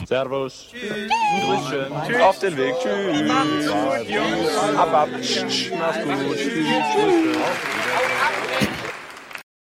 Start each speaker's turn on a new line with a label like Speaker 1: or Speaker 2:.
Speaker 1: Servus. Grüßchen. Auf den Weg. Tschüss. Macht's gut, Jungs. Ab. Mach's gut. Tschüss.